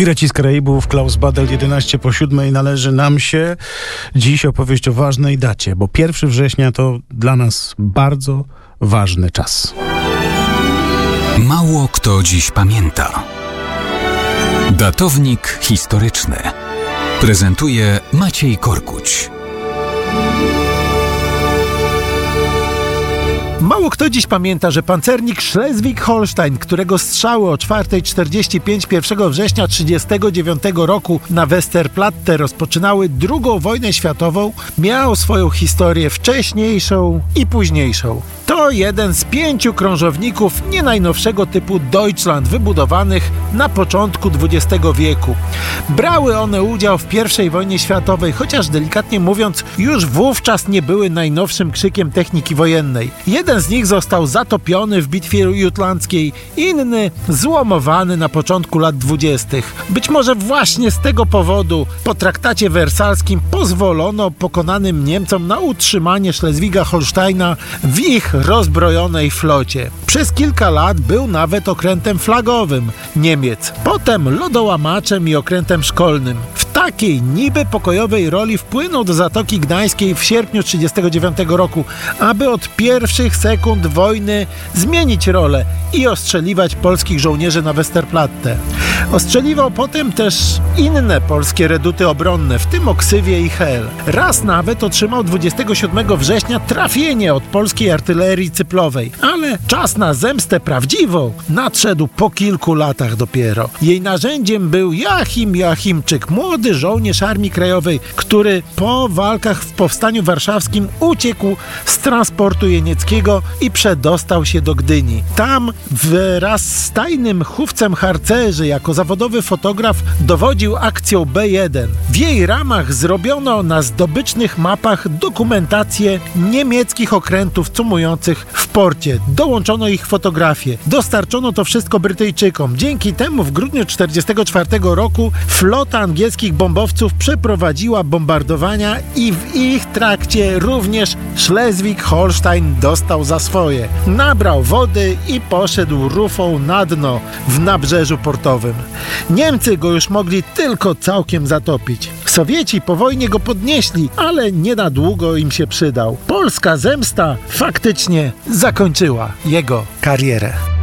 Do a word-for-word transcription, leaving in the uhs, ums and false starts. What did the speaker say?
Piraci z Karaibów, Klaus Badel, jedenaście po siódmej. Należy nam się dziś opowieść o ważnej dacie, bo pierwszego września to dla nas bardzo ważny czas. Mało kto dziś pamięta. Datownik historyczny prezentuje Maciej Korkuć. Mało kto dziś pamięta, że pancernik Schleswig-Holstein, którego strzały o czwarta czterdzieści pięć pierwszego września trzydziestego dziewiątego roku na Westerplatte rozpoczynały drugą wojnę światową, miał swoją historię wcześniejszą i późniejszą. To jeden z pięciu krążowników nie najnowszego typu Deutschland wybudowanych na początku dwudziestego wieku. Brały one udział w pierwszej wojnie światowej, chociaż delikatnie mówiąc już wówczas nie były najnowszym krzykiem techniki wojennej. Jeden z nich został zatopiony w bitwie jutlandzkiej, inny złomowany na początku lat dwudziestych. Być może właśnie z tego powodu po traktacie wersalskim pozwolono pokonanym Niemcom na utrzymanie Schleswiga-Holsteina w ich rozbrojonej flocie. Przez kilka lat był nawet okrętem flagowym Niemiec, potem lodołamaczem i okrętem szkolnym. W takiej niby pokojowej roli wpłynął do Zatoki Gdańskiej w sierpniu trzydziestego dziewiątego roku, aby od pierwszych sekund wojny zmienić rolę i ostrzeliwać polskich żołnierzy na Westerplatte. Ostrzeliwał potem też inne polskie reduty obronne, w tym Oksywie i Hel. Raz nawet otrzymał dwudziestego siódmego września trafienie od polskiej artylerii cyplowej, ale czas na zemstę prawdziwą nadszedł po kilku latach dopiero. Jej narzędziem był Joachim Joachimczyk, młody żołnierz Armii Krajowej, który po walkach w Powstaniu Warszawskim uciekł z transportu jenieckiego i przedostał się do Gdyni. Tam wraz z tajnym chówcem harcerzy jako zawodowy fotograf dowodził akcją B jeden. W jej ramach zrobiono na zdobycznych mapach dokumentację niemieckich okrętów cumujących w porcie. Dołączono ich fotografie. Dostarczono to wszystko Brytyjczykom. Dzięki temu w grudniu tysiąc dziewięćset czterdziestego czwartego roku flota angielskich bombowców przeprowadziła bombardowania i w ich trakcie również Schleswig-Holstein dostał za swoje. Nabrał wody i poszedł rufą na dno w nabrzeżu portowym. Niemcy go już mogli tylko całkiem zatopić. Sowieci po wojnie go podnieśli, ale nie na długo im się przydał. Polska zemsta faktycznie zakończyła jego karierę.